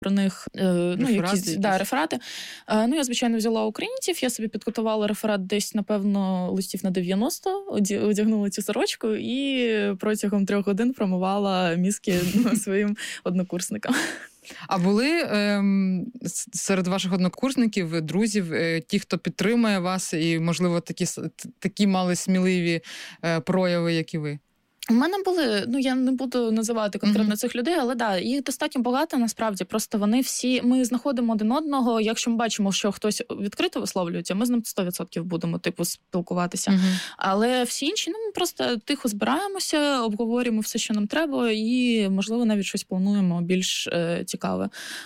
про них реферати. Я, звичайно, взяла українців, я собі підготувала реферат десь, напевно, листів на 90, одягнула цю сорочку і протягом 3 годин промивала мізки своїм однокурсникам. А були серед ваших однокурсників, друзів, ті, хто підтримує вас і, можливо, такі мали сміливі прояви, як і ви? У мене були, я не буду називати конкретно цих людей, але їх достатньо багато, насправді. Просто вони всі, ми знаходимо один одного, якщо ми бачимо, що хтось відкрито висловлюється, ми з ним 100% будемо, спілкуватися. Але всі інші, ми просто тихо збираємося, обговорюємо все, що нам треба, і, можливо, навіть щось плануємо більш цікаве.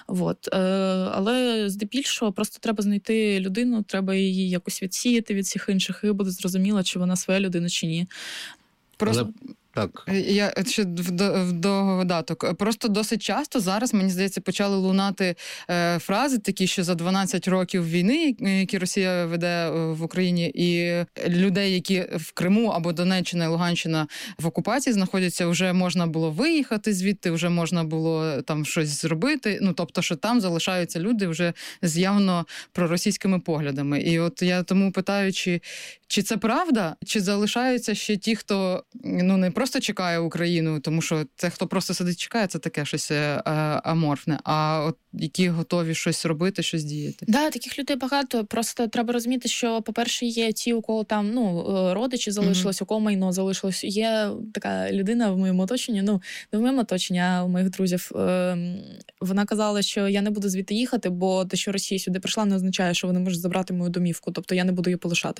Але здебільшого просто треба знайти людину, треба її якось відсіяти від всіх інших, і буде зрозуміло, чи вона своя людина, чи ні. Просто... Так. Я ще в додаток. Просто досить часто зараз, мені здається, почали лунати фрази такі, що за 12 років війни, які Росія веде в Україні, і людей, які в Криму або Донеччина і Луганщина в окупації знаходяться, вже можна було виїхати звідти, вже можна було там щось зробити. Тобто, що там залишаються люди вже з явно проросійськими поглядами. І от я тому питаю, чи це правда, чи залишаються ще ті, хто не просто чекає Україну, тому що це, хто просто сидить чекає, це таке щось аморфне, а от які готові щось робити, щось діяти. Да, таких людей багато. Просто треба розуміти, що, по-перше, є ті, у кого там, родичі залишилось, у кого майно залишилось. Є така людина в моєму оточенні, не в моєму оточенні, а у моїх друзів. Вона казала, що я не буду звідти їхати, бо те, що Росія сюди прийшла, не означає, що вони можуть забрати мою домівку. Тобто я не буду її полишати.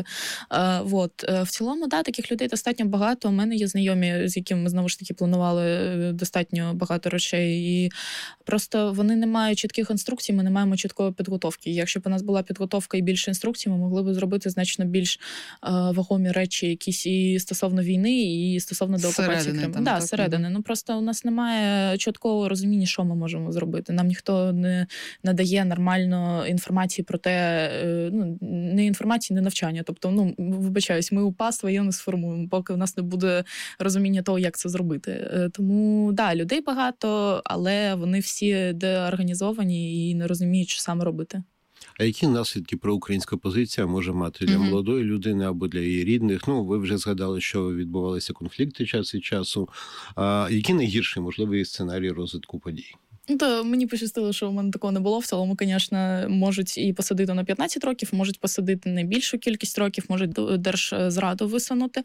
В цілому, таких людей достатньо багато. У мене є знайомі, з якими ми, знову ж таки, планували достатньо багато речей. І просто вони не мають чітких інструкцій, ми не маємо чіткої підготовки. Якщо б у нас була підготовка і більше інструкцій, ми могли б зробити значно більш вагомі речі якісь і стосовно війни, і стосовно деокупації Криму. Зсередини. Просто у нас немає чіткого розуміння, що ми можемо зробити. Нам ніхто не надає нормально інформації про те, не інформації, не навчання. Тобто, вибачаюсь, ми УПА своє не сформуємо, поки у нас не буде розуміння того, як це зробити. Тому, людей багато, але вони всі деорганізовані і не розуміють, що саме робити. А які наслідки проукраїнська позиція може мати для молодої людини або для її рідних? Ви вже згадали, що відбувалися конфлікти час від часу. А які найгірші можливі сценарії розвитку подій? Мені пощастило, що у мене такого не було. В цілому, звісно, можуть і посадити на 15 років, можуть посадити на більшу кількість років, можуть держзраду висунути.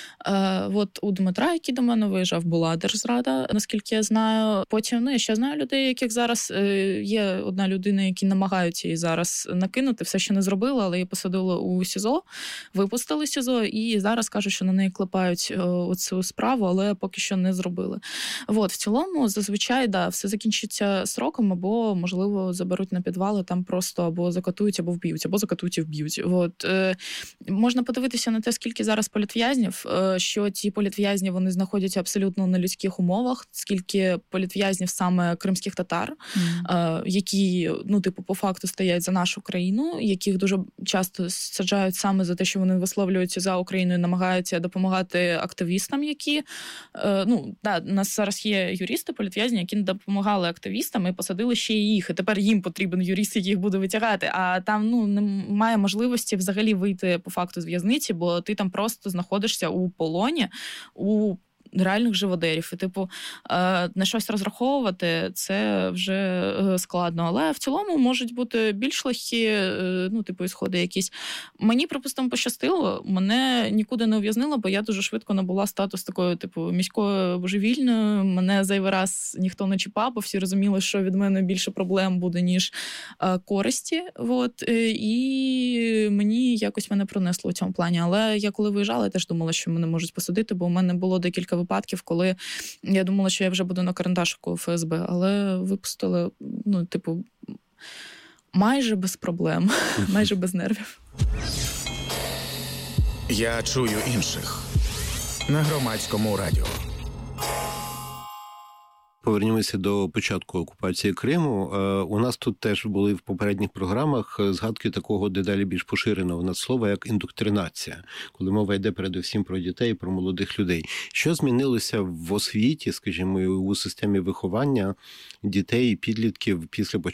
У Дмитра, який до мене виїжджав, була держзрада, наскільки я знаю. Потім, я ще знаю людей, яких зараз є одна людина, які намагаються її зараз накинути. Все ще не зробили, але її посадили у СІЗО, випустили СІЗО, і зараз кажуть, що на неї клепають оцю справу, але поки що не зробили. В цілому, зазвичай, все закінчиться сроком, або, можливо, заберуть на підвали, там просто або закатують, або вб'ють, або закатують і вб'ють. Можна подивитися на те, скільки зараз політв'язнів, що ці політв'язні, вони знаходяться абсолютно на людських умовах, скільки політв'язнів саме кримських татар, які, по факту стоять за нашу країну, яких дуже часто саджають саме за те, що вони висловлюються за Україну і намагаються допомагати активістам, які, у нас зараз є юристи, політв'язні, які допомагали активістам, і посадили ще і їх. І тепер їм потрібен юрист, який їх буде витягати. А там, немає можливості взагалі вийти по факту з в'язниці, бо ти там просто знаходишся у полоні, у реальних живодерів. І, на щось розраховувати, це вже складно. Але в цілому можуть бути більш легкі, ісходи якісь. Мені, припустимо, пощастило, мене нікуди не ув'язнило, бо я дуже швидко набула статус такої, міської божевільної. Мене зайвий раз ніхто не чіпав, бо всі розуміли, що від мене більше проблем буде, ніж користі. І мені якось мене пронесло у цьому плані. Але я коли виїжджала, я теж думала, що мене можуть посадити, бо у мене було декілька випадків, коли я думала, що я вже буду на карандашику ФСБ, але випустили, майже без проблем, майже без нервів. Я чую інших на Громадському радіо. Повернімося до початку окупації Криму. У нас тут теж були в попередніх програмах згадки такого дедалі більш поширеного надслова, як індоктринація, коли мова йде передусім про дітей, про молодих людей. Що змінилося в освіті, скажімо, у системі виховання дітей і підлітків після початку